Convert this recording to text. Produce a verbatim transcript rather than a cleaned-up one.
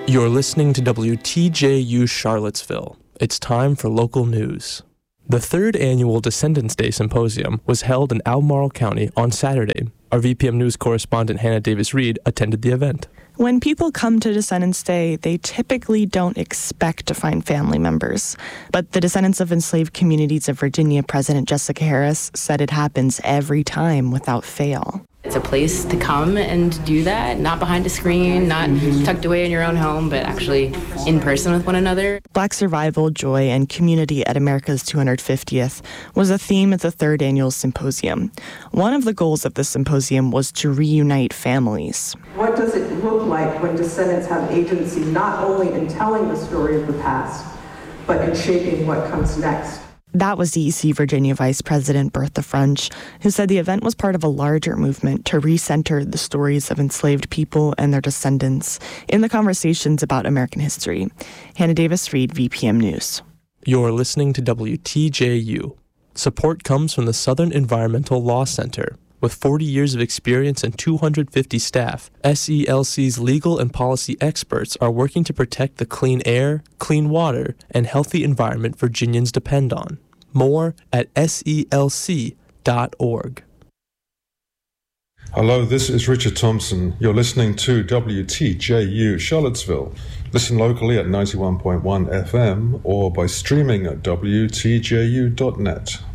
You're listening to W T J U Charlottesville. It's time for local news. The third annual Descendants Day Symposium was held in Albemarle County on Saturday. Our V P M News correspondent Hannah Davis-Reed attended the event. When people come to Descendants Day, they typically don't expect to find family members. But the descendants of enslaved communities of Virginia President Jessica Harris said it happens every time without fail. It's a place to come and do that, not behind a screen, not tucked away in your own home, but actually in person with one another. Black survival, joy, and community at America's two hundred fiftieth was a theme at the third annual symposium. One of the goals of the symposium was to reunite families. What does it look like when descendants have agency not only in telling the story of the past, but in shaping what comes next? That was D E C Virginia Vice President Bertha Frunch, who said the event was part of a larger movement to recenter the stories of enslaved people and their descendants in the conversations about American history. Hannah Davis-Reed, V P M News. You're listening to W T J U. Support comes from the Southern Environmental Law Center. With forty years of experience and two hundred fifty staff, S E L C's legal and policy experts are working to protect the clean air, clean water, and healthy environment Virginians depend on. More at S E L C dot org. Hello, this is Richard Thompson. You're listening to W T J U Charlottesville. Listen locally at ninety-one point one F M or by streaming at W T J U dot net.